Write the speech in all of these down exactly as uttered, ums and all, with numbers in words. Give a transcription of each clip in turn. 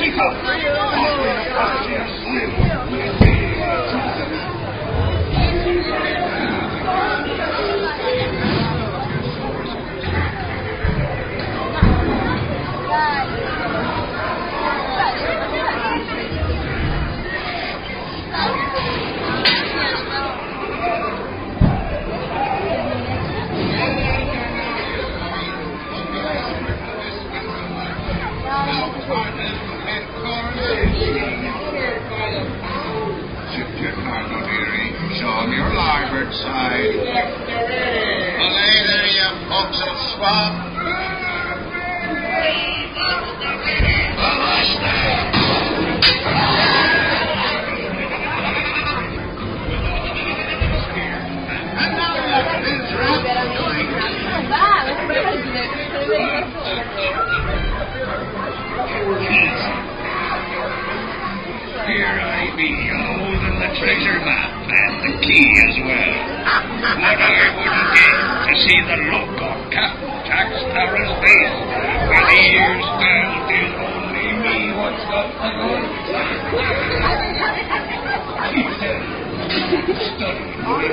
Show 'em your larboard side. Belay there, you forecastle swab. And now that is Here I be, holding the treasure map and the key as well. What I wouldn't give to see the look on Captain Jack Sparrow's face when he hears tell tis only me what's got the gold. He said, study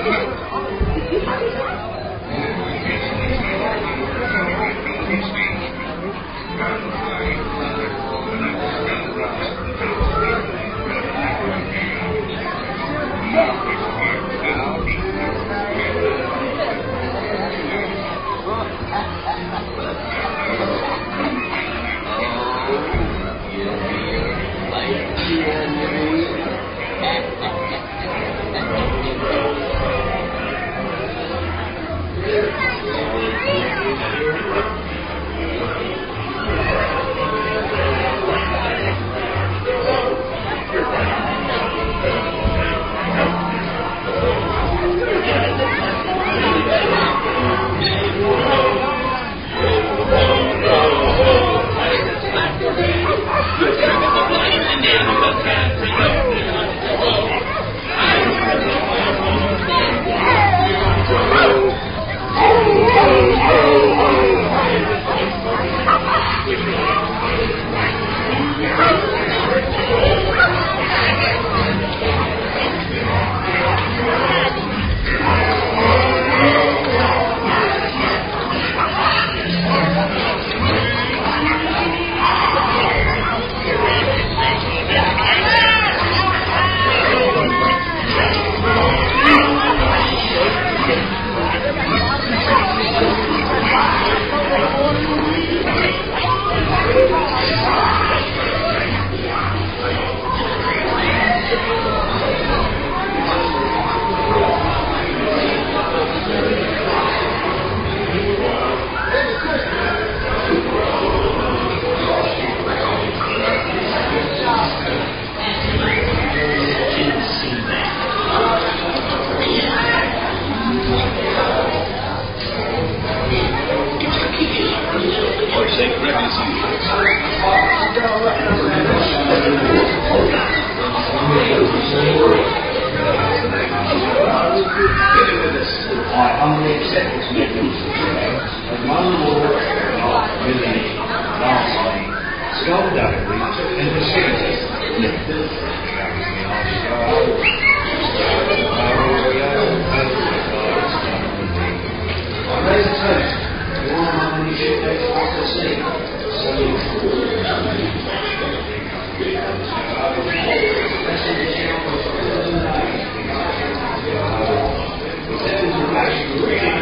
I humbly accept this message as one more not really lastly skullduggery and deceit. I raise a toast to all my many shipmates off the sea. Blessed is your